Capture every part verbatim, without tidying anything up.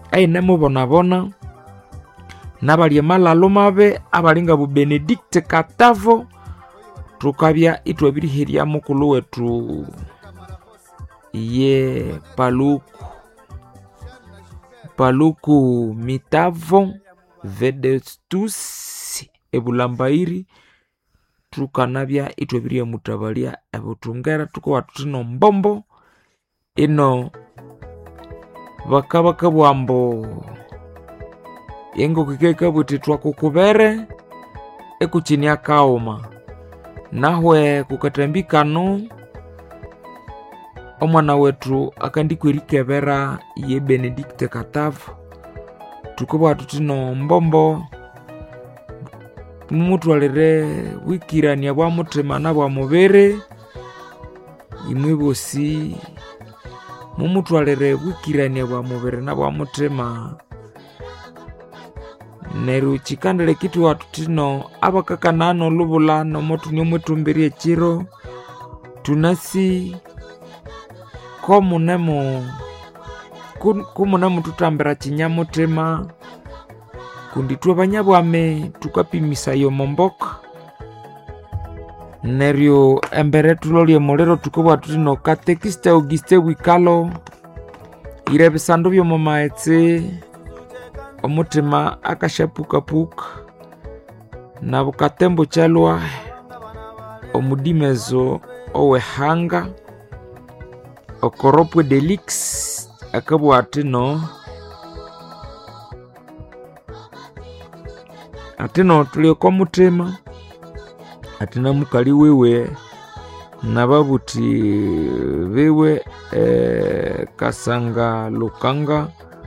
aine mubona bona nabali malalo mabe abalinga bu Benedict Katavo tukabya itwabiriherya mukulu wetu ye Paluku Paluku Mitavo Vedestus ebulambairi tukanabya itwabiriya mutabalia abutungera tuko tutino mbombo ino bakabaka bwambo yengo kikeka buti twakukubere ekuchini akaoma nahwe kukatambikano omwana wetu akandikwerikebera ye Benedict Katavo tukuba tutino mbombo mumutwalire wikirania bwa mutima na bwa mubere imwe bosi mumutwalire wikirania bwa mubere na bwa mutima neru chikandale kitu watu tino abakakanano lubula no motu nyomwe tumberie chiro tunasi komunemo kumunemo tutambera chinyamutema kunditwe banyabwame tukapimisa yo momboka neryo embere tulolye molero tukobwa tutino katekista Auguste Wikalo irebisando byo mamaetse omutima akashapuka puka na bukatembo chalwa omudimezo owe hanga okoropwe delix akabwa atino atino tulio kwa mutima atina mukali wewe nababuti wewe e, Kasanga Lukanga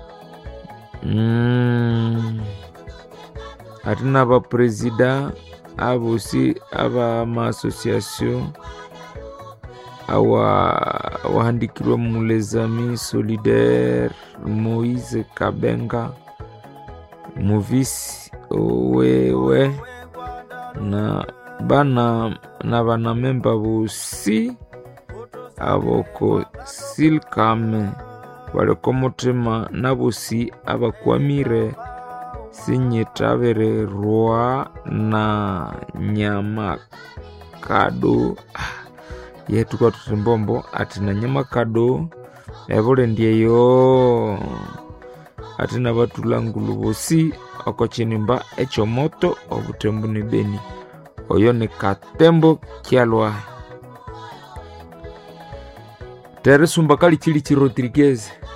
mm, atina ba presida abusi aba ma association awa wahandikirwa mulezami solidaire Moise Kabenga Movisi wewe na bana na bana memba busi aboko silkame wale komutima nabusi abakwamire sinyetavere rwa na nyama kado yetu kwa tutimbombo atina nyama kado evole ndiyeyo atina batulangulu bosi okochinimba echo moto obutembu ni Beni oyo ni Katembo Kyalwa Teresumba Kali Chili Rodriguez